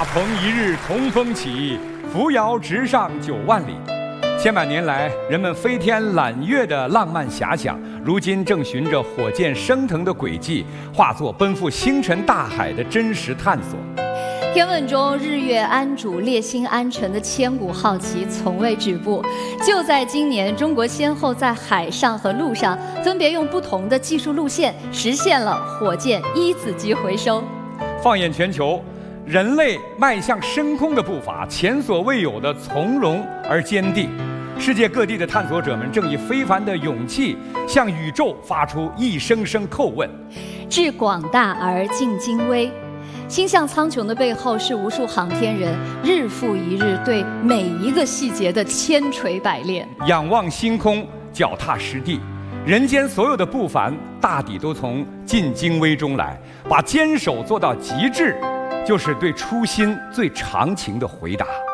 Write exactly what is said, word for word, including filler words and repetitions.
鹏一日同风起，扶摇直上九万里。千百年来，人们飞天揽月的浪漫遐想，如今正循着火箭升腾的轨迹，化作奔赴星辰大海的真实探索。 天问中日月安主、列星安辰的千古好奇从未止步。就在今年，中国先后在海上和陆上分别用不同的技术路线，实现了火箭一子机回收。 放眼全球，人类迈向深空的步伐前所未有的从容而坚定。世界各地的探索者们正以非凡的勇气向宇宙发出一声声叩问： 致广大而尽精微。星象苍穹的背后，是无数航天人日复一日对每一个细节的千锤百炼。 仰望星空，脚踏实地，人间所有的不凡，大抵都从尽精微中来。把坚守做到极致，就是对初心最长情的回答。